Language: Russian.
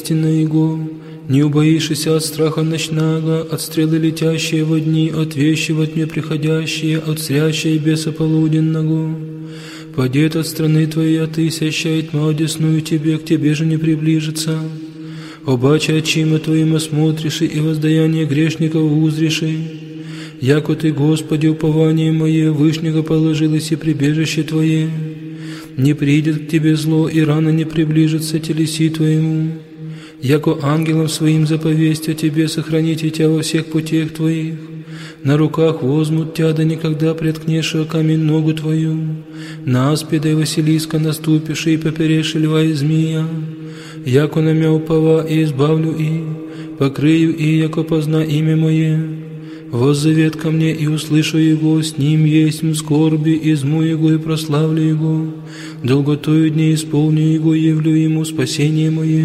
истинно Его, не убоишься от страха ночного, от стрелы летящие во дни, от вещи во тьме приходящие, от зрящей беса полуденного. Падет от страны твоей, а ты сящая тьма одесную тебе, к тебе же не приближится. Обаче очима твоим осмотришь, и воздаяние грешников узришь. Яко ты, Господи, упование мое, вышнего положилось и прибежище Твое. Не придет к тебе зло, и рано не приближится телеси Твоему. Яко ангелом своим заповесть о тебе сохраните тебя во всех путях Твоих. На руках возьмут тебя, да никогда преткнешь о камень ногу Твою. На аспида и Василиска наступишь, и поперешь льва и змея. Яко на мя упова, и избавлю и, покрыю и, яко позна имя Мое. Воззовет ко мне, и услышу Его, с Ним есть в скорби, изму Его и прославлю Его. Долготою дней исполню Его, явлю Ему спасение Мое.